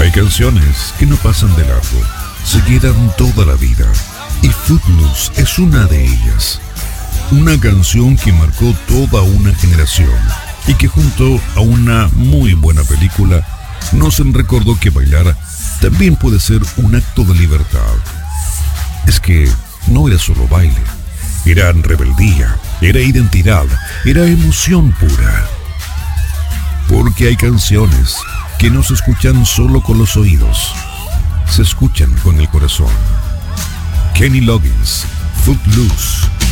Hay canciones que no pasan de largo, se quedan toda la vida, y Footloose es una de ellas. Una canción que marcó toda una generación y que junto a una muy buena película nos recordó que bailar también puede ser un acto de libertad. Es que no era solo baile, era rebeldía, era identidad, era emoción pura. Porque hay canciones que no se escuchan solo con los oídos, se escuchan con el corazón. Kenny Loggins, Footloose.